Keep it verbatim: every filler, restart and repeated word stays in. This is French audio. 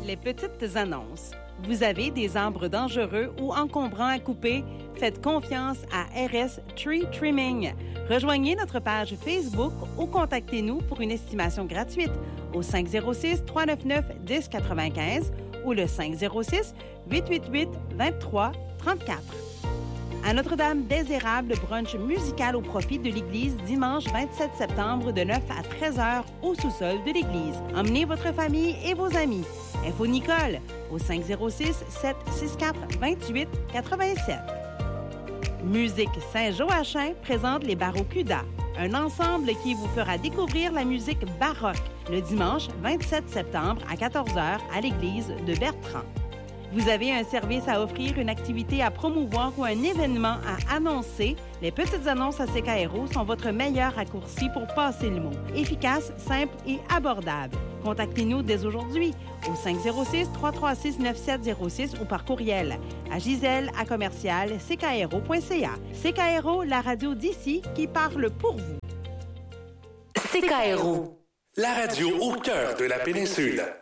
les petites annonces. Vous avez des arbres dangereux ou encombrants à couper? Faites confiance à R S Tree Trimming. Rejoignez notre page Facebook ou contactez-nous pour une estimation gratuite au cinq zéro six, trois neuf neuf, un zéro neuf cinq ou le cinq zéro six, huit huit huit, deux trois trois quatre. À Notre-Dame des Érables, brunch musical au profit de l'Église dimanche vingt-sept septembre de neuf à treize heures au sous-sol de l'Église. Emmenez votre famille et vos amis. Info Nicole au cinq zéro six, sept six quatre, deux huit huit sept. Musique Saint-Joachim présente les Barracudas, un ensemble qui vous fera découvrir la musique baroque le dimanche vingt-sept septembre à quatorze heures à l'église de Bertrand. Vous avez un service à offrir, une activité à promouvoir ou un événement à annoncer? Les petites annonces à C K R O sont votre meilleur raccourci pour passer le mot. Efficace, simple et abordable. Contactez-nous dès aujourd'hui au cinq zéro six, trois trois six, neuf sept zéro six ou par courriel à gisèle à commercial c k r o point c a. C K R O, la radio d'ici qui parle pour vous. C K R O. La radio au cœur de la péninsule.